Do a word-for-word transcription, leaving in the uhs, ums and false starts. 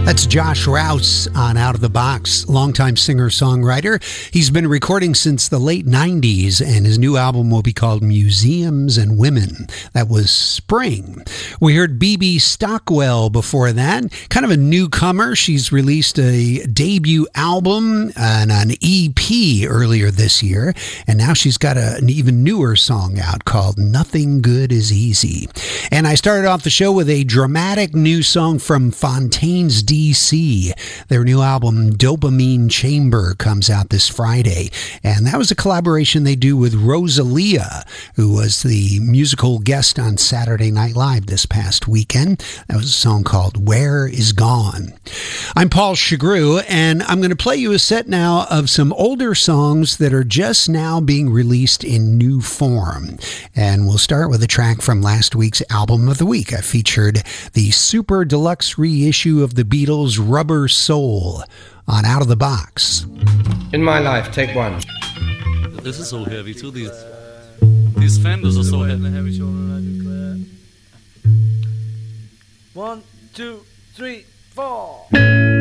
That's Josh Rouse on Out of the Box, longtime singer-songwriter. He's been recording since the late nineties, and his new album will be called Museums and Women. That was spring. We heard B B Stockwell before that, kind of a newcomer. She's released a debut album and an E P earlier this year, and now she's got a, an even newer song out called Nothing Good Is Easy. And I started off the show with a dramatic new song from Fontaines D C. Their new album, Dopamine Chamber, comes out this Friday. And that was a collaboration they do with Rosalia, who was the musical guest on Saturday Night Live this past weekend. That was a song called Where Is Gone. I'm Paul Chagru, and I'm going to play you a set now of some older songs that are just now being released in new form. And we'll start with a track from last week's Album of the Week. I featured the super deluxe reissue of the Beatles' Rubber Soul on Out of the Box. In My Life, take one. This is so heavy too. These these fenders are so heavy. One, two, three, four.